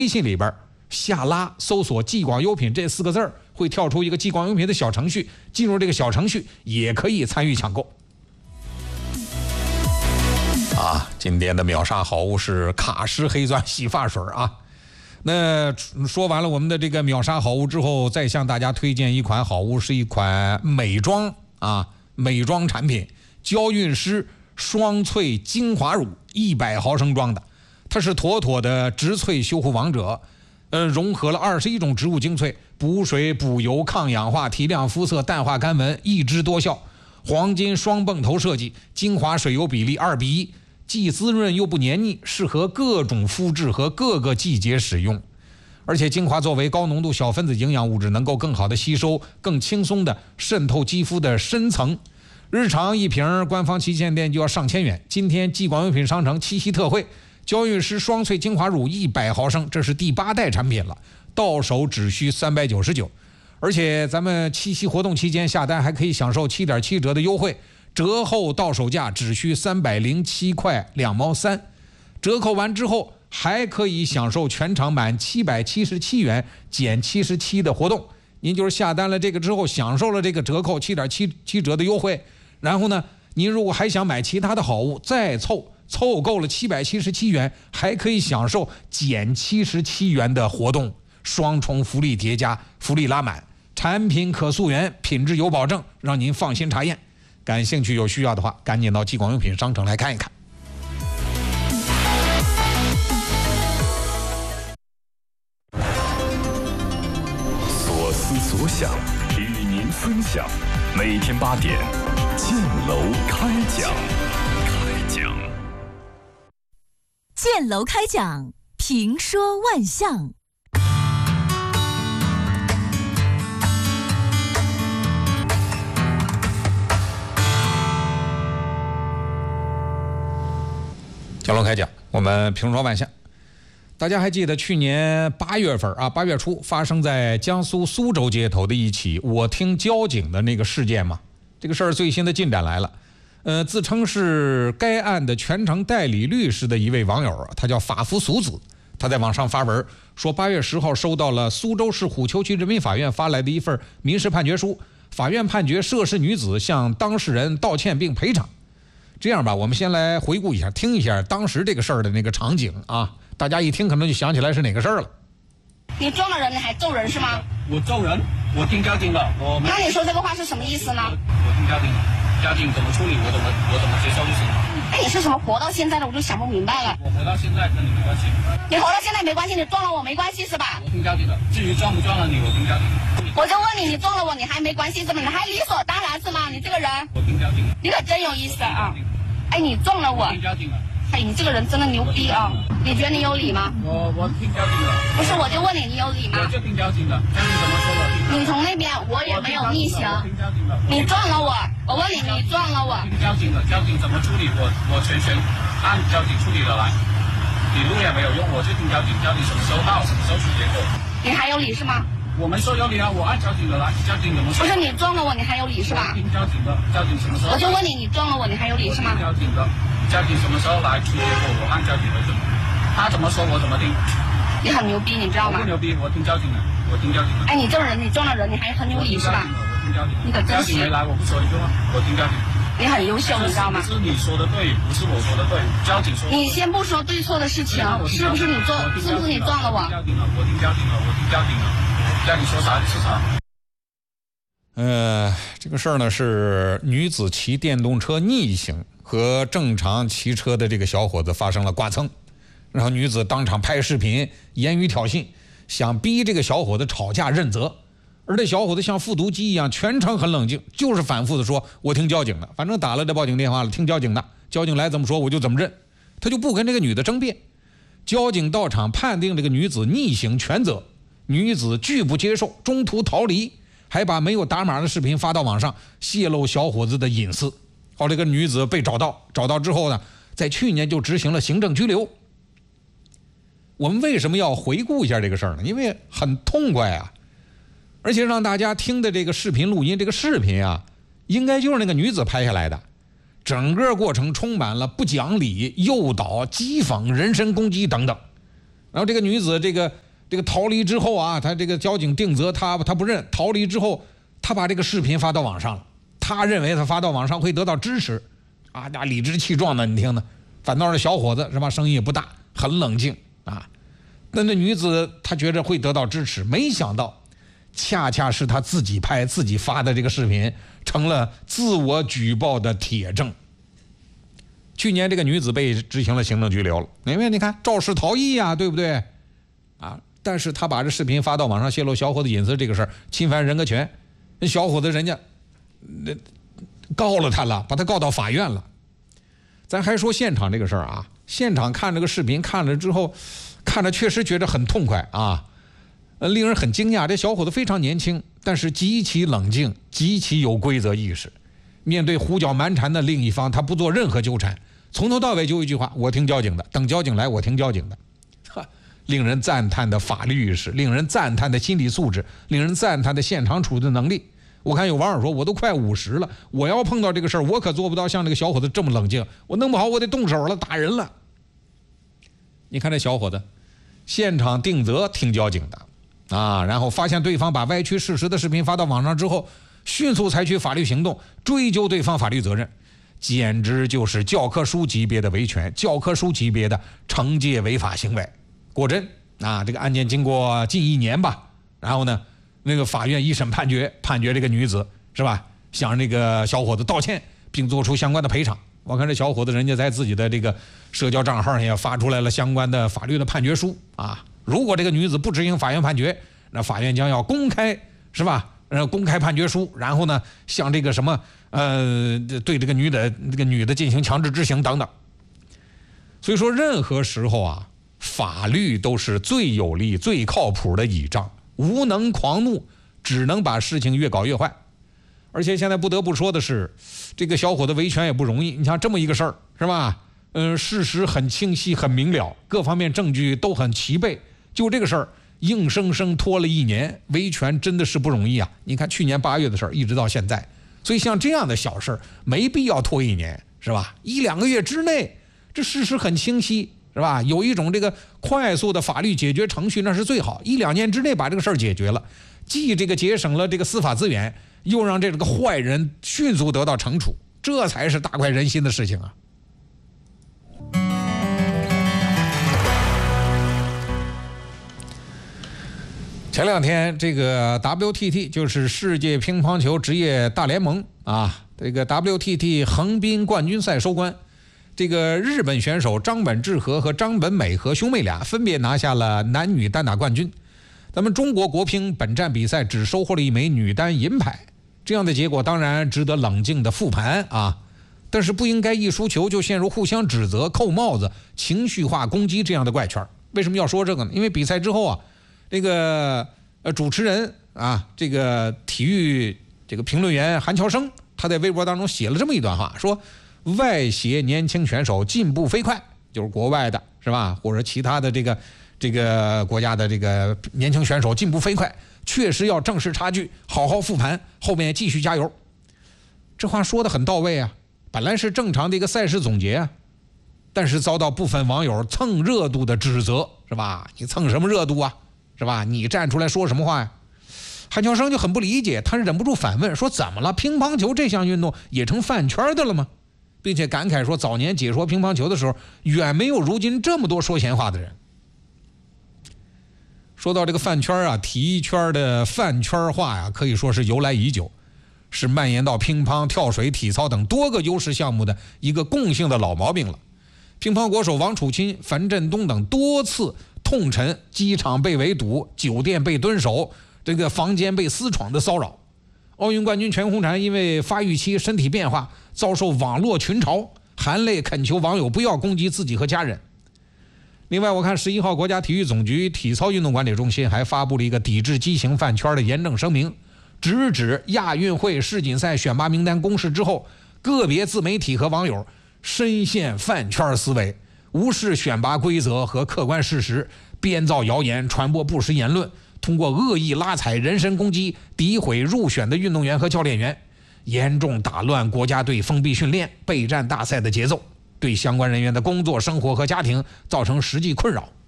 微信里边下拉搜索“激广优品”这4个字，会跳出一个激广优品的小程序，进入这个小程序也可以参与抢购。今天的秒杀好物是卡诗黑钻洗发水啊。那说完了我们的这个秒杀好物之后，再向大家推荐一款好物，是一款美妆产品，娇韵诗双萃精华乳，100毫升装的，它是妥妥的植萃修护王者，融合了21种植物精粹，补水补油抗氧化，提亮肤色，淡化干纹，一支多效，黄金双泵头设计，精华水油比例2:1，既滋润又不黏腻，适合各种肤质和各个季节使用。而且精华作为高浓度小分子营养物质，能够更好的吸收，更轻松的渗透肌肤的深层。日常一瓶官方旗舰店就要上千元，今天激广用品商城七夕特惠，娇韵诗双萃精华乳100毫升，这是第8代产品了，到手只需399，而且咱们七夕活动期间下单还可以享受7.7折的优惠，折后到手价只需307块2毛3，折扣完之后还可以享受全场满777元减77的活动。您就是下单了这个之后，享受了这个折扣7.7折的优惠，然后呢，您如果还想买其他的好物，再凑够了777元，还可以享受减77元的活动，双重福利叠加，福利拉满，产品可溯源，品质有保证，让您放心查验。感兴趣有需要的话，赶紧到激广用品商城来看一看。 所思所想与您分享，每天8点，建楼开讲。 建楼开讲，评说万象。 建楼开讲，我们评说万象。大家还记得去年8月份8月初发生在江苏苏州街头的一起我听交警的那个事件吗？这个事儿最新的进展来了。自称是该案的全程代理律师的一位网友，他叫法夫俗子，他在网上发文说8月10号收到了苏州市虎丘区人民法院发来的一份民事判决书，法院判决涉事女子向当事人道歉并赔偿。这样吧，我们先来回顾一下，听一下当时这个事儿的那个场景啊，大家一听可能就想起来是哪个事儿了。 你撞了人，你还揍人是吗？ 我揍人，我听交警的。 那你说这个话是什么意思呢？ 我听交警的，交警怎么处理我怎么接受就行了。 哎，你是什么活到现在的，我就想不明白了。 我活到现在跟你没关系。 你活到现在没关系，你撞了我没关系是吧？ 我听交警的，至于撞不撞了你，我听交警的。 我就问你，你撞了我，你还没关系是吧？你还理所当然是吗？你这个人， 我听交警的。 你可真有意思啊！哎，你撞了我， 听交警的。 哎，你这个人真的牛逼啊！你觉得你有理吗？ 我听交警的。 不是，我就问你，你有理吗？ 我就听交警的，交警怎么说我听。 你从那边我也没有逆行。你撞了我，我问你，你撞了我。 听交警的，交警怎么处理我全权按交警处理的来。你录也没有用，我就听交警，交警什么时候到，什么时候出结果。 你还有理是吗？ 我没说有理啊，我按交警的来，交警怎么说？ 不是你撞了我，你还有理是吧？ 听交警的，交警什么时候？ 我就问你，你撞了我，你还有理是吗？ 交警的，交警什么时候来出结果？我按交警的准，他怎么说我怎么听。 你很牛逼，你知道吗？ 我不牛逼，我听交警的，我听交警的。 哎，你这个人，你撞了人，你还很有理是吧？ 我听交警的， 你可真交警没来，我不说一句话，我听交警。 你很优秀，你知道吗？ 是你说的对，不是我说的对，交警说。 你先不说对错的事情，是不是你撞？是不是你撞了我？ 我听交警的，我听交警的，叫你说啥就是啥。 这个事儿呢是女子骑电动车逆行，和正常骑车的这个小伙子发生了剐蹭，然后女子当场拍视频，言语挑衅，想逼这个小伙子吵架认责。而这小伙子像复读机一样，全程很冷静，就是反复的说我听交警的，反正打了这报警电话了，听交警的，交警来怎么说我就怎么认，他就不跟这个女的争辩。交警到场判定这个女子逆行全责，女子拒不接受，中途逃离，还把没有打码的视频发到网上，泄露小伙子的隐私。后来这个女子被找到之后呢，在去年就执行了行政拘留。我们为什么要回顾一下这个事儿呢？因为很痛快啊，而且让大家听的这个视频录音，这个视频啊，应该就是那个女子拍下来的。整个过程充满了不讲理、诱导、讥讽、人身攻击等等。 然后这个女子这个逃离之后啊，她这个交警定责她不认，逃离之后，她把这个视频发到网上了。她认为她发到网上会得到支持，啊，那理直气壮的，你听呢。反倒是小伙子是吧，声音也不大，很冷静啊。那女子她觉着会得到支持，没想到恰恰是她自己拍自己发的这个视频成了自我举报的铁证。去年这个女子被执行了行政拘留了，因为你看肇事逃逸呀，对不对啊？但是她把这视频发到网上泄露小伙子隐私这个事儿，侵犯人格权，那小伙子人家告了他了，把他告到法院了。咱还说现场这个事儿啊，现场看这个视频看了之后，看着确实觉得很痛快啊，令人很惊讶。这小伙子非常年轻，但是极其冷静，极其有规则意识。面对胡搅蛮缠的另一方，他不做任何纠缠，从头到尾就一句话：我听交警的，等交警来我听交警的。令人赞叹的法律意识，令人赞叹的心理素质，令人赞叹的现场处置能力。我看有网友说，我都快50了，我要碰到这个事儿，我可做不到像这个小伙子这么冷静，我弄不好我得动手了，打人了。你看这小伙子，现场定责听交警的啊，然后发现对方把歪曲事实的视频发到网上之后，迅速采取法律行动，追究对方法律责任，简直就是教科书级别的维权，教科书级别的惩戒违法行为。果真啊，这个案件经过近1年吧，然后呢，那个法院一审判决这个女子是吧，向那个小伙子道歉，并做出相关的赔偿。我看这小伙子人家在自己的这个社交账号上也发出来了相关的法律的判决书啊。如果这个女子不执行法院判决，那法院将要公开是吧？公开判决书，然后呢，向这个什么对这个女的进行强制执行等等。所以说，任何时候啊，法律都是最有力、最靠谱的倚仗。无能狂怒，只能把事情越搞越坏。而且现在不得不说的是，这个小伙子维权也不容易。你像这么一个事儿是吧？事实很清晰、很明了，各方面证据都很齐备。就这个事儿，硬生生拖了1年，维权真的是不容易啊！你看去年8月的事儿，一直到现在，所以像这样的小事没必要拖1年，是吧？1、2个月之内，这事实很清晰。是吧？有一种这个快速的法律解决程序，那是最好。1、2年之内把这个事儿解决了，既这个节省了这个司法资源，又让这个坏人迅速得到惩处，这才是大快人心的事情啊！前2天，这个 WTT 就是世界乒乓球职业大联盟啊，这个 WTT 横滨冠军赛收官。这个日本选手张本智和和张本美和兄妹俩分别拿下了男女单打冠军。咱们中国国乒本站比赛只收获了1枚女单银牌，这样的结果当然值得冷静的复盘啊，但是不应该一输球就陷入互相指责、扣帽子、情绪化攻击这样的怪圈。为什么要说这个呢？因为比赛之后啊，这个主持人啊，这个体育这个评论员韩乔生，他在微博当中写了这么一段话，说外协年轻选手进步飞快，就是国外的是吧，或者其他的这个国家的这个年轻选手进步飞快，确实要正视差距，好好复盘，后面继续加油。这话说得很到位啊，本来是正常的一个赛事总结啊，但是遭到部分网友蹭热度的指责，是吧？你蹭什么热度啊？是吧？你站出来说什么话呀？韩乔生就很不理解，他忍不住反问说：怎么了？乒乓球这项运动也成饭圈的了吗？并且感慨说，早年解说乒乓球的时候，远没有如今这么多说闲话的人。说到这个饭圈啊，体育圈的饭圈化呀，可以说是由来已久，是蔓延到乒乓、跳水、体操等多个优势项目的一个共性的老毛病了。乒乓国手王楚钦、樊振东等多次痛陈机场被围堵、酒店被蹲守、这个房间被私闯的骚扰。奥运冠军全红婵因为发育期身体变化遭受网络群嘲，含泪恳求网友不要攻击自己和家人。另外，我看11号国家体育总局体操运动管理中心还发布了一个抵制畸形饭圈的严正声明，直指亚运会世锦赛选拔名单公示之后，个别自媒体和网友深陷饭圈思维，无视选拔规则和客观事实，编造谣言，传播不实言论，通过恶意拉踩、人身攻击、诋毁入选的运动员和教练员，严重打乱国家队封闭训练、备战大赛的节奏，对相关人员的工作、生活和家庭造成实际困扰。